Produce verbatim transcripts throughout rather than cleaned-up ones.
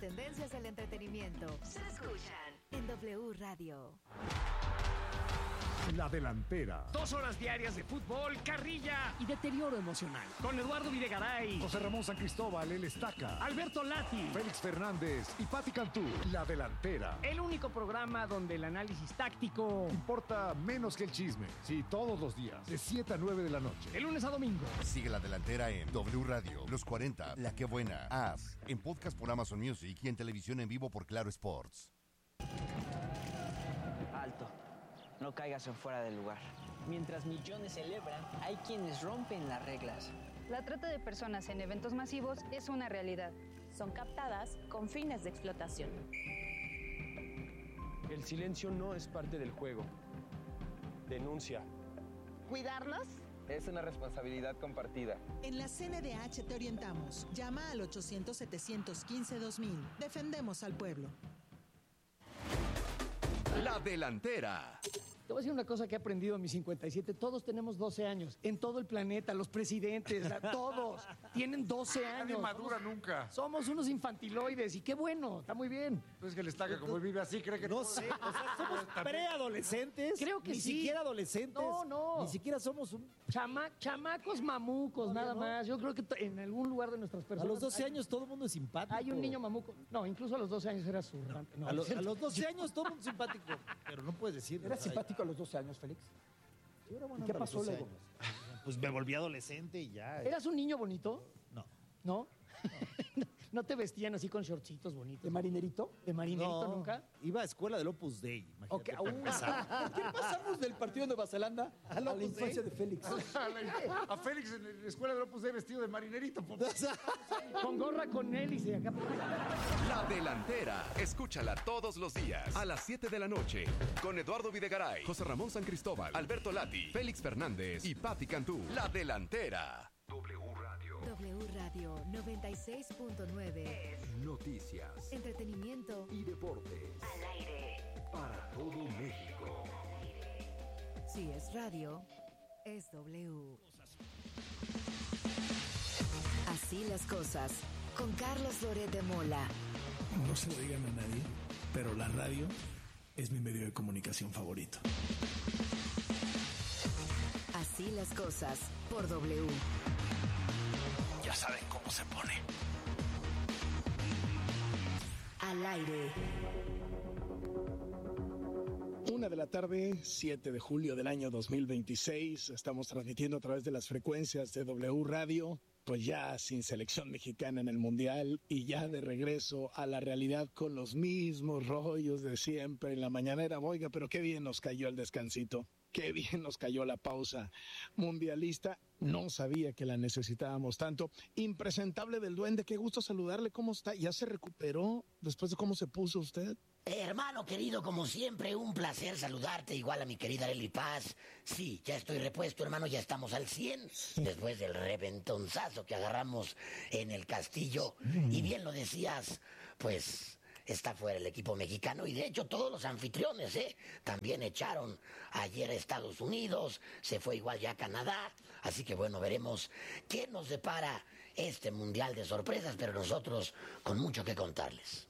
tendencias del entretenimiento se escuchan en W Radio. La Delantera. Dos horas diarias de fútbol, carrilla y deterioro emocional. Con Eduardo Videgaray, José Ramón San Cristóbal, el Estaca, Alberto Lati, Félix Fernández y Pati Cantú. La Delantera. El único programa donde el análisis táctico importa menos que el chisme. Sí, todos los días, de siete a nueve de la noche. De lunes a domingo. Sigue La Delantera en W Radio, Los cuarenta, La Que Buena, As, en podcast por Amazon Music y en televisión en vivo por Claro Sports. Alto. No caigas en fuera del lugar. Mientras millones celebran, hay quienes rompen las reglas. La trata de personas en eventos masivos es una realidad. Son captadas con fines de explotación. El silencio no es parte del juego. Denuncia. ¿Cuidarnos? Es una responsabilidad compartida. En la C N D H te orientamos. Llama al ochocientos, setecientos quince, dos mil. Defendemos al pueblo. La Delantera. Te voy a decir una cosa que he aprendido en mis cincuenta y siete. Todos tenemos doce años. En todo el planeta, los presidentes, la, todos tienen doce años. Nadie madura somos, nunca. Somos unos infantiloides y qué bueno, está muy bien. Pues que el Estaca, como él vive así, cree que... No sé, o sea, somos preadolescentes. Creo que ni sí. Ni siquiera adolescentes. No, no. Ni siquiera somos un... Chama, chamacos mamucos, nada no. más. Yo creo que en algún lugar de nuestras personas... A los doce hay, años todo el mundo es simpático. Hay un niño mamuco. No, incluso a los doce años era zurrante. No, a, lo, a los doce años todo el mundo es simpático. Pero no puedes decir... ¿Eras simpático a los doce años, Félix? Yo era bueno. ¿Y qué pasó luego? Pues me volví adolescente y ya. ¿Eras un niño bonito? No. ¿No? No. ¿No te vestían así con shortcitos bonitos? ¿De marinerito? ¿De marinerito no, nunca? Iba a escuela del Opus Dei. Okay. Uh, ¿Por qué pasamos del partido de Nueva Zelanda a la infancia de Félix? A, la, a Félix en la escuela del Opus Dei vestido de marinerito. Con gorra con hélice acá. La Delantera. Escúchala todos los días a las siete de la noche con Eduardo Videgaray, José Ramón San Cristóbal, Alberto Lati, Félix Fernández y Pati Cantú. La Delantera. W Radio. W Radio noventa y seis punto nueve. Noticias, entretenimiento y deportes. Al aire. Para todo México. Si es radio, es W. Así las cosas. Con Carlos Loret de Mola. No se lo digan a nadie, pero la radio es mi medio de comunicación favorito. Así las cosas por W. Ya saben cómo se pone. Al aire. Una de la tarde, siete de julio del año dos mil veintiséis. Estamos transmitiendo a través de las frecuencias de W Radio. Pues ya sin selección mexicana en el Mundial y ya de regreso a la realidad con los mismos rollos de siempre en la mañanera. Oiga, pero qué bien nos cayó el descansito. Qué bien nos cayó la pausa mundialista. No sabía que la necesitábamos tanto. Impresentable del Duende, qué gusto saludarle. ¿Cómo está? ¿Ya se recuperó después de cómo se puso usted? Eh, hermano querido, como siempre, un placer saludarte, igual a mi querida Arely Paz. Sí, ya estoy repuesto, hermano, ya estamos al cien, después del reventonzazo que agarramos en el Castillo. Y bien lo decías, pues... está fuera el equipo mexicano y de hecho todos los anfitriones, ¿eh? También echaron ayer a Estados Unidos, se fue igual ya a Canadá, así que bueno, veremos qué nos depara este mundial de sorpresas, pero nosotros con mucho que contarles.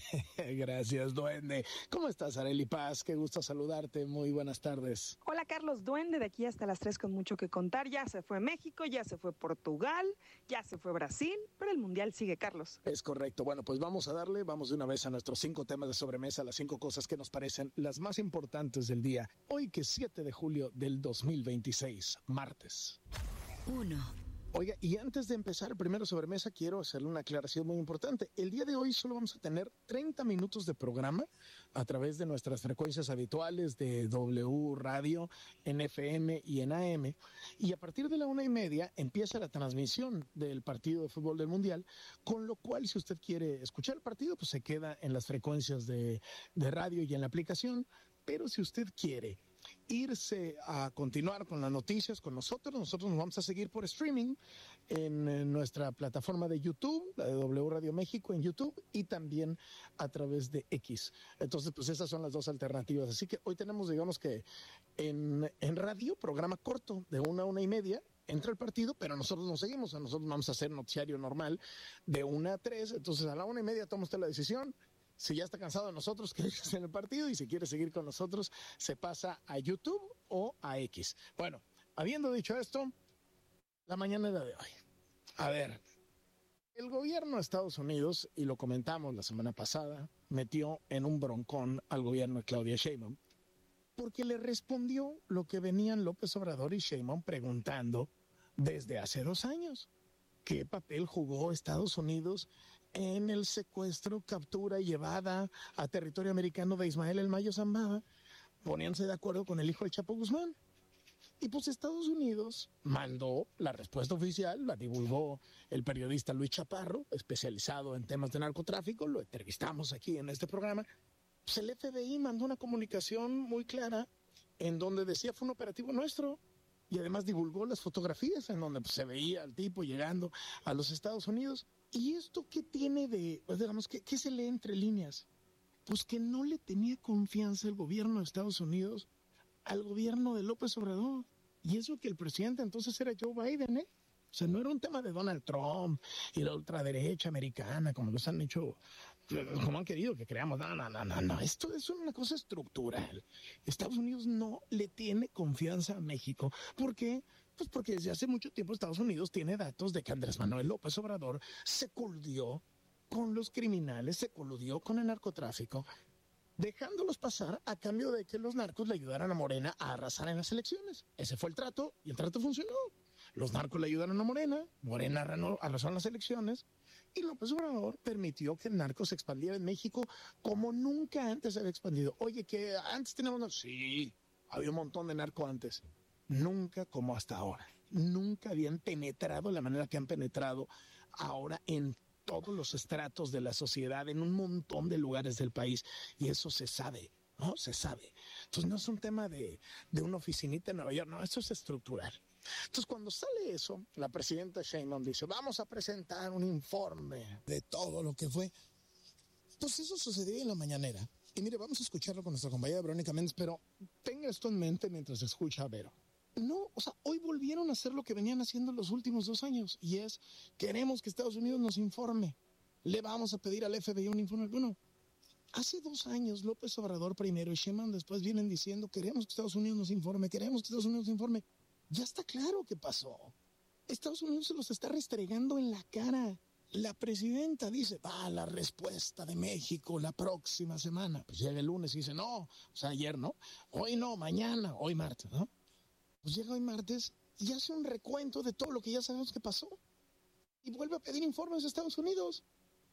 Gracias, Duende. ¿Cómo estás, Arely Paz? Qué gusto saludarte, muy buenas tardes. Hola, Carlos Duende, de aquí hasta las tres con mucho que contar. Ya se fue México, ya se fue Portugal, ya se fue Brasil, pero el mundial sigue, Carlos. Es correcto, bueno, pues vamos a darle, vamos de una vez a nuestros cinco temas de sobremesa, las cinco cosas que nos parecen las más importantes del día. Hoy que es siete de julio del dos mil veintiséis, martes. Uno. Oiga, y antes de empezar, primero sobremesa, quiero hacerle una aclaración muy importante. El día de hoy solo vamos a tener treinta minutos de programa a través de nuestras frecuencias habituales de W Radio, en F M y en A M. Y a partir de la una y media empieza la transmisión del partido de fútbol del Mundial, con lo cual, si usted quiere escuchar el partido, pues se queda en las frecuencias de, de radio y en la aplicación. Pero si usted quiere irse a continuar con las noticias con nosotros, nosotros nos vamos a seguir por streaming en, en nuestra plataforma de YouTube, la de W Radio México en YouTube, y también a través de X. Entonces, pues esas son las dos alternativas. Así que hoy tenemos, digamos que en, en radio, programa corto de una a una y media, entra el partido, pero nosotros no seguimos, nosotros vamos a hacer noticiario normal de una a tres, entonces a la una y media toma usted la decisión. Si ya está cansado de nosotros, que es en el partido, y si quiere seguir con nosotros, se pasa a YouTube o a X. Bueno, habiendo dicho esto, la mañanera de hoy. A ver, el gobierno de Estados Unidos, y lo comentamos la semana pasada, metió en un broncón al gobierno de Claudia Sheinbaum, porque le respondió lo que venían López Obrador y Sheinbaum preguntando desde hace dos años. ¿Qué papel jugó Estados Unidos en el secuestro, captura y llevada a territorio americano de Ismael El Mayo Zambada? Poniéndose de acuerdo con el hijo del Chapo Guzmán. Y pues Estados Unidos mandó la respuesta oficial, la divulgó el periodista Luis Chaparro, especializado en temas de narcotráfico, lo entrevistamos aquí en este programa. Pues el F B I mandó una comunicación muy clara en donde decía fue un operativo nuestro, y además divulgó las fotografías en donde pues, se veía al tipo llegando a los Estados Unidos. ¿Y esto qué tiene de, pues, digamos, qué, qué se lee entre líneas? Pues que no le tenía confianza el gobierno de Estados Unidos al gobierno de López Obrador. Y eso que el presidente entonces era Joe Biden, ¿eh? O sea, no era un tema de Donald Trump y la ultraderecha americana, como los han hecho, como han querido que creamos. No, no, no, no, no. Esto es una cosa estructural. Estados Unidos no le tiene confianza a México. ¿Por qué? Pues porque desde hace mucho tiempo Estados Unidos tiene datos de que Andrés Manuel López Obrador se coludió con los criminales, se coludió con el narcotráfico, dejándolos pasar a cambio de que los narcos le ayudaran a Morena a arrasar en las elecciones. Ese fue el trato y el trato funcionó. Los narcos le ayudaron a Morena, Morena arrasó en las elecciones y López Obrador permitió que el narco se expandiera en México como nunca antes se había expandido. Oye, que antes teníamos... Sí, había un montón de narco antes. Nunca como hasta ahora. Nunca habían penetrado de la manera que han penetrado ahora en todos los estratos de la sociedad, en un montón de lugares del país. Y eso se sabe, ¿no? Se sabe. Entonces no es un tema de, de una oficinita en Nueva York, no, eso es estructural. Entonces cuando sale eso, la presidenta Sheinbaum dice, vamos a presentar un informe de todo lo que fue. Pues eso sucedió en la mañanera. Y mire, vamos a escucharlo con nuestra compañera Verónica Méndez, pero tenga esto en mente mientras escucha a Vero. No, o sea, hoy volvieron a hacer lo que venían haciendo los últimos dos años, y es, queremos que Estados Unidos nos informe. Le vamos a pedir al F B I un informe. Bueno, hace dos años López Obrador primero y Sheinbaum después vienen diciendo, queremos que Estados Unidos nos informe, queremos que Estados Unidos nos informe. Ya está claro qué pasó. Estados Unidos se los está restregando en la cara. La presidenta dice, va, la respuesta de México la próxima semana. Pues llega el lunes y dice, no, o sea, ayer no, hoy no, mañana, hoy martes, ¿no? Pues llega hoy martes y hace un recuento de todo lo que ya sabemos que pasó. Y vuelve a pedir informes de Estados Unidos.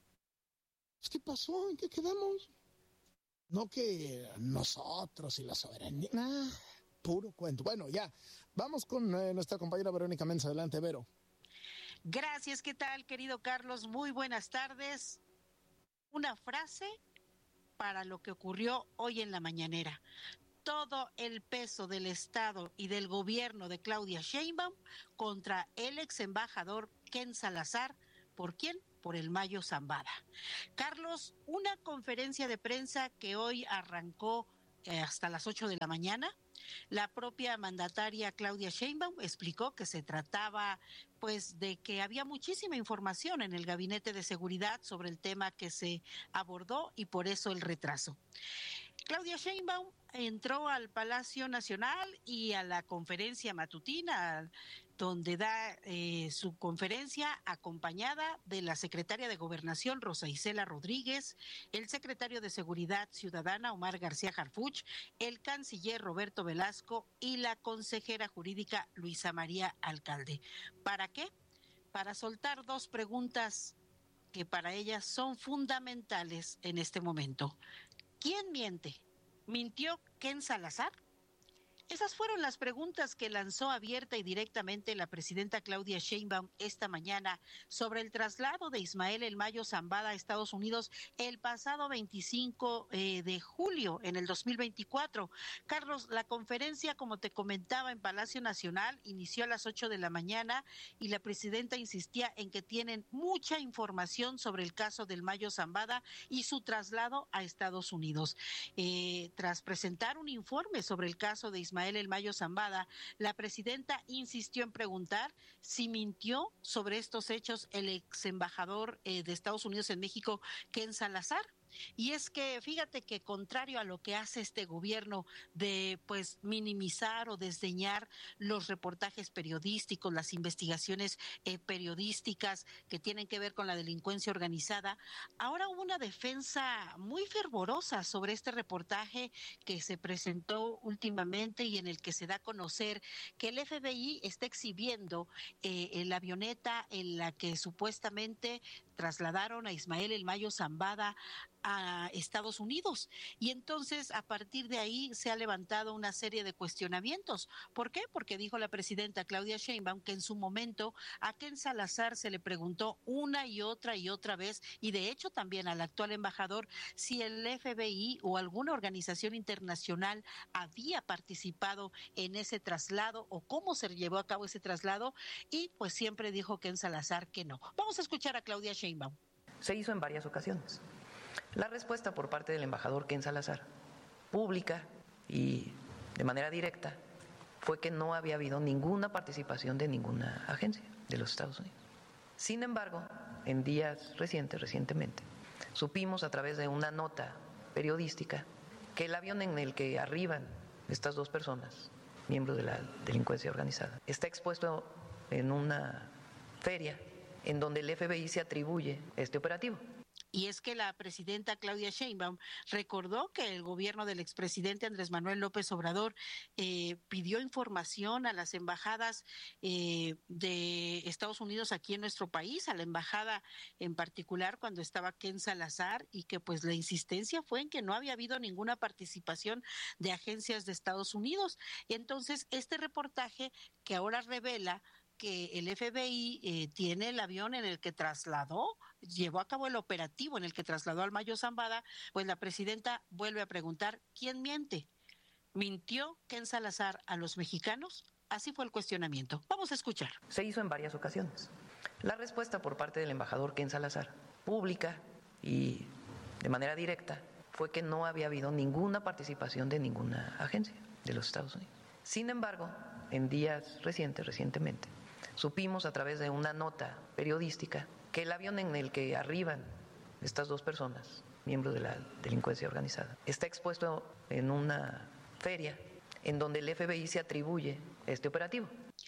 Pues, ¿qué pasó? ¿En qué quedamos? No que nosotros y la soberanía. Nah, puro cuento. Bueno, ya, vamos con eh, nuestra compañera Verónica Méndez. Adelante, Vero. Gracias, ¿qué tal, querido Carlos? Muy buenas tardes. Una frase para lo que ocurrió hoy en la mañanera. Todo el peso del Estado y del gobierno de Claudia Sheinbaum contra el ex embajador Ken Salazar. ¿Por quién? Por el Mayo Zambada. Carlos, una conferencia de prensa que hoy arrancó eh, hasta las ocho de la mañana. La propia mandataria Claudia Sheinbaum explicó que se trataba pues de que había muchísima información en el Gabinete de Seguridad sobre el tema que se abordó y por eso el retraso. Claudia Sheinbaum entró al Palacio Nacional y a la conferencia matutina, donde da eh, su conferencia acompañada de la secretaria de Gobernación, Rosa Isela Rodríguez, el secretario de Seguridad Ciudadana, Omar García Harfuch, el canciller Roberto Velasco y la consejera jurídica Luisa María Alcalde. ¿Para qué? Para soltar dos preguntas que para ellas son fundamentales en este momento. ¿Quién miente? ¿Mintió Ken Salazar? Esas fueron las preguntas que lanzó abierta y directamente la presidenta Claudia Sheinbaum esta mañana sobre el traslado de Ismael El Mayo Zambada a Estados Unidos el pasado veinticinco eh, de julio en el dos mil veinticuatro. Carlos, la conferencia, como te comentaba, en Palacio Nacional inició a las ocho de la mañana y la presidenta insistía en que tienen mucha información sobre el caso del Mayo Zambada y su traslado a Estados Unidos. Eh, tras presentar un informe sobre el caso de Ismael Ismael El Mayo Zambada, la presidenta insistió en preguntar si mintió sobre estos hechos el ex embajador eh, de Estados Unidos en México, Ken Salazar. Y es que fíjate que contrario a lo que hace este gobierno de pues minimizar o desdeñar los reportajes periodísticos, las investigaciones eh, periodísticas que tienen que ver con la delincuencia organizada, ahora hubo una defensa muy fervorosa sobre este reportaje que se presentó últimamente y en el que se da a conocer que el F B I está exhibiendo eh, la avioneta en la que supuestamente trasladaron a Ismael El Mayo Zambada a Estados Unidos. Y entonces, a partir de ahí, se ha levantado una serie de cuestionamientos. ¿Por qué? Porque dijo la presidenta Claudia Sheinbaum que en su momento a Ken Salazar se le preguntó una y otra y otra vez, y de hecho también al actual embajador, si el F B I o alguna organización internacional había participado en ese traslado o cómo se llevó a cabo ese traslado, y pues siempre dijo Ken Salazar que no. Vamos a escuchar a Claudia Sheinbaum. Se hizo en varias ocasiones. La respuesta por parte del embajador Ken Salazar, pública y de manera directa, fue que no había habido ninguna participación de ninguna agencia de los Estados Unidos. Sin embargo, en días recientes, recientemente, supimos a través de una nota periodística que el avión en el que arriban estas dos personas, miembros de la delincuencia organizada, está expuesto en una feria en donde el F B I se atribuye este operativo. Y es que la presidenta Claudia Sheinbaum recordó que el gobierno del expresidente Andrés Manuel López Obrador eh, pidió información a las embajadas eh, de Estados Unidos aquí en nuestro país, a la embajada en particular cuando estaba Ken Salazar, y que pues la insistencia fue en que no había habido ninguna participación de agencias de Estados Unidos. Y entonces este reportaje que ahora revela que el F B I eh, tiene el avión en el que trasladó, llevó a cabo el operativo en el que trasladó al Mayo Zambada, pues la presidenta vuelve a preguntar, ¿quién miente? ¿Mintió Ken Salazar a los mexicanos? Así fue el cuestionamiento. Vamos a escuchar. Se hizo en varias ocasiones. La respuesta por parte del embajador Ken Salazar, pública y de manera directa, fue que no había habido ninguna participación de ninguna agencia de los Estados Unidos. Sin embargo, en días recientes, recientemente, supimos a través de una nota periodística que el avión en el que arriban estas dos personas, miembros de la delincuencia organizada, está expuesto en una feria en donde el F B I se atribuye este operativo.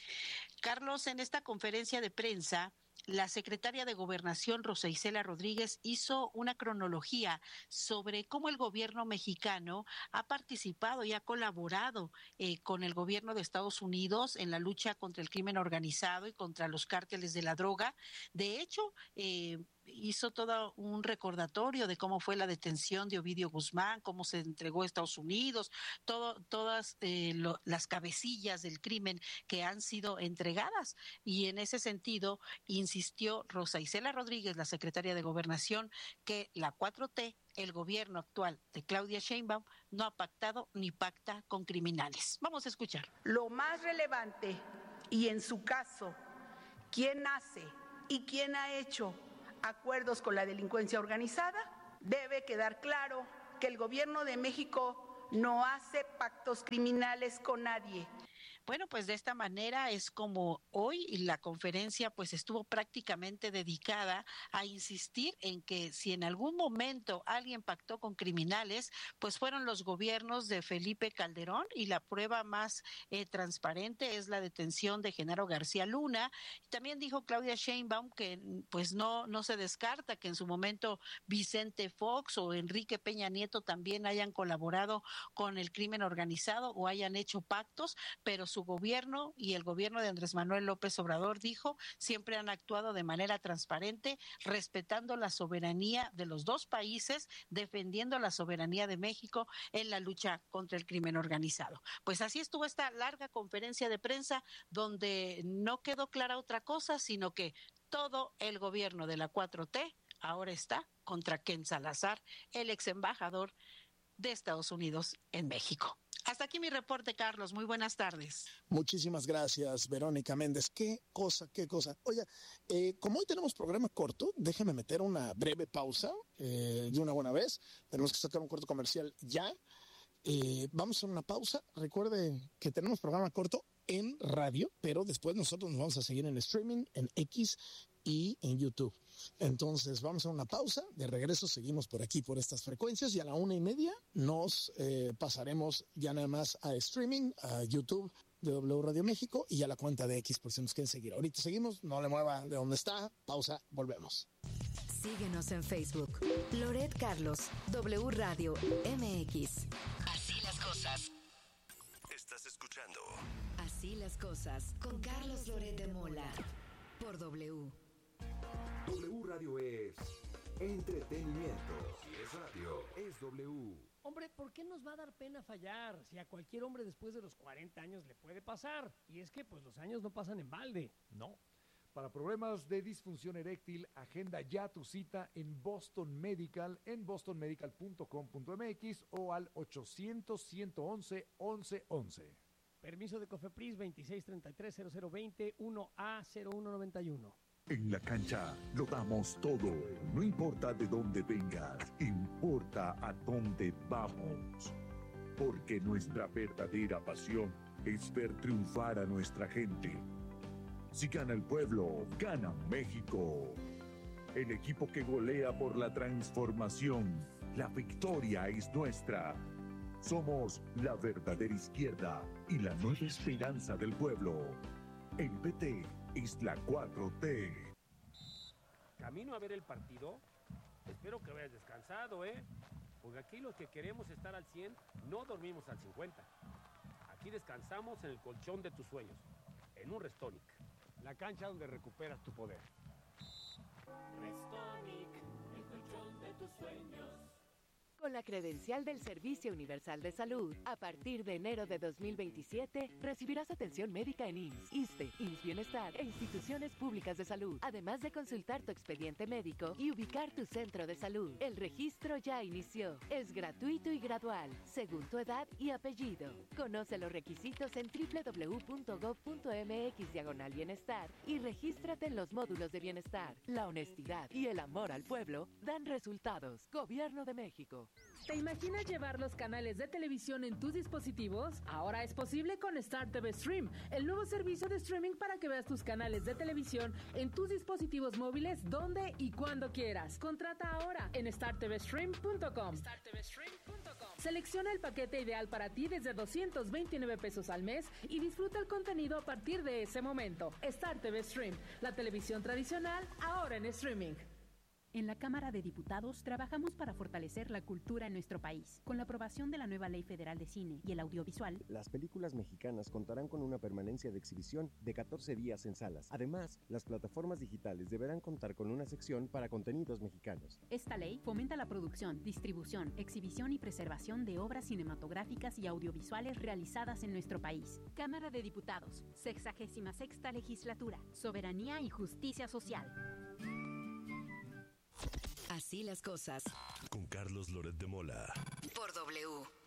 Carlos, en esta conferencia de prensa, la secretaria de Gobernación, Rosa Isela Rodríguez, hizo una cronología sobre cómo el gobierno mexicano ha participado y ha colaborado eh, con el gobierno de Estados Unidos en la lucha contra el crimen organizado y contra los cárteles de la droga. De hecho, eh, hizo todo un recordatorio de cómo fue la detención de Ovidio Guzmán, cómo se entregó a Estados Unidos, todo, todas eh, lo, las cabecillas del crimen que han sido entregadas. Y en ese sentido, insistió Rosa Isela Rodríguez, la secretaria de Gobernación, que la cuatro T, el gobierno actual de Claudia Sheinbaum, no ha pactado ni pacta con criminales. Vamos a escuchar. Lo más relevante, y en su caso, quién hace y quién ha hecho acuerdos con la delincuencia organizada, debe quedar claro que el gobierno de México no hace pactos criminales con nadie. Bueno, pues de esta manera es como hoy la conferencia pues estuvo prácticamente dedicada a insistir en que si en algún momento alguien pactó con criminales, pues fueron los gobiernos de Felipe Calderón, y la prueba más eh, transparente es la detención de Genaro García Luna. También dijo Claudia Sheinbaum que pues no, no se descarta que en su momento Vicente Fox o Enrique Peña Nieto también hayan colaborado con el crimen organizado o hayan hecho pactos, pero su gobierno y el gobierno de Andrés Manuel López Obrador, dijo, siempre han actuado de manera transparente, respetando la soberanía de los dos países, defendiendo la soberanía de México en la lucha contra el crimen organizado. Pues así estuvo esta larga conferencia de prensa donde no quedó clara otra cosa, sino que todo el gobierno de la cuatro T ahora está contra Ken Salazar, el ex embajador de Estados Unidos en México. Hasta aquí mi reporte, Carlos. Muy buenas tardes. Muchísimas gracias, Verónica Méndez. Qué cosa, qué cosa. Oiga, eh, como hoy tenemos programa corto, déjeme meter una breve pausa eh, de una buena vez. Tenemos que sacar un corto comercial ya. Eh, vamos a una pausa. Recuerde que tenemos programa corto en radio, pero después nosotros nos vamos a seguir en streaming, en X y en YouTube. Entonces vamos a una pausa. De regreso seguimos por aquí, por estas frecuencias, y a la una y media nos eh, pasaremos ya nada más a streaming, a YouTube de W Radio México y a la cuenta de X por si nos quieren seguir. Ahorita seguimos, no le mueva de donde está. Pausa, volvemos. Síguenos en Facebook. Loret Carlos, W Radio M X. Así las cosas. Estás escuchando Así las cosas con Carlos Loret de Mola por W. W Radio es entretenimiento. Si es radio, es W. Hombre, ¿por qué nos va a dar pena fallar? Si a cualquier hombre después de los cuarenta años le puede pasar. Y es que, pues, los años no pasan en balde. No. Para problemas de disfunción eréctil, agenda ya tu cita en Boston Medical, en boston medical punto com punto m x o al ochocientos, ciento once, once once. Permiso de COFEPRIS veintiséis treinta y tres cero cero veinte uno A cero uno noventa y uno. En la cancha lo damos todo. No importa de dónde vengas, importa a dónde vamos. Porque nuestra verdadera pasión es ver triunfar a nuestra gente. Si gana el pueblo, gana México. El equipo que golea por la transformación. La victoria es nuestra. Somos la verdadera izquierda y la nueva esperanza del pueblo. El P T es la cuatro T. Camino a ver el partido. Espero que vayas descansado, ¿eh? Porque aquí los que queremos estar al cien no dormimos al cincuenta. Aquí descansamos en el colchón de tus sueños, en un Restonic. La cancha donde recuperas tu poder. Restonic, el colchón de tus sueños. Con la credencial del Servicio Universal de Salud, a partir de enero de dos mil veintisiete, recibirás atención médica en I M S S, ISSSTE, I M S S Bienestar e instituciones públicas de salud, además de consultar tu expediente médico y ubicar tu centro de salud. El registro ya inició. Es gratuito y gradual, según tu edad y apellido. Conoce los requisitos en doble u doble u doble u punto gob punto m x diagonal bienestar y regístrate en los módulos de bienestar. La honestidad y el amor al pueblo dan resultados. Gobierno de México. ¿Te imaginas llevar los canales de televisión en tus dispositivos? Ahora es posible con Star T V Stream, el nuevo servicio de streaming para que veas tus canales de televisión en tus dispositivos móviles donde y cuando quieras. Contrata ahora en star t v stream punto com. star t v stream punto com. Selecciona el paquete ideal para ti desde doscientos veintinueve pesos al mes y disfruta el contenido a partir de ese momento. Star T V Stream, la televisión tradicional ahora en streaming. En la Cámara de Diputados trabajamos para fortalecer la cultura en nuestro país. Con la aprobación de la nueva Ley Federal de Cine y el Audiovisual, las películas mexicanas contarán con una permanencia de exhibición de catorce días en salas. Además, las plataformas digitales deberán contar con una sección para contenidos mexicanos. Esta ley fomenta la producción, distribución, exhibición y preservación de obras cinematográficas y audiovisuales realizadas en nuestro país. Cámara de Diputados, sexagésima sexta legislatura, soberanía y justicia social. Así las cosas. Con Carlos Loret de Mola. Por W.